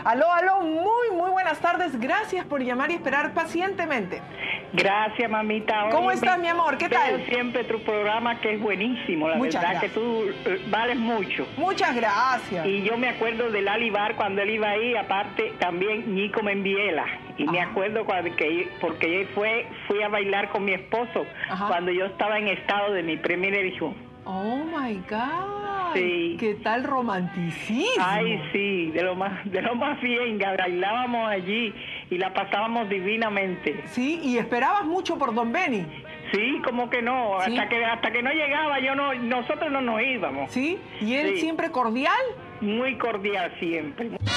Aló, aló, muy buenas tardes. Gracias por llamar y esperar pacientemente. Gracias, mamita. ¿Cómo estás, mi amor? ¿Qué tal? Veo siempre tu programa, que es buenísimo. La Muchas verdad gracias. que tú vales mucho. Muchas gracias. Y yo me acuerdo del Alibar cuando él iba ahí, aparte también Nico Membiela. Y me acuerdo porque fui a bailar con mi esposo cuando yo estaba en estado de mi primer hijo. Oh my God. Sí. ¿Qué tal romanticismo? Ay, sí, de lo más bien, bailábamos allí y la pasábamos divinamente. Sí, y esperabas mucho por Don Benny. Sí, como que no, ¿Sí? hasta que no llegaba nosotros no nos íbamos. ¿Sí? ¿Y él siempre cordial? Muy cordial siempre.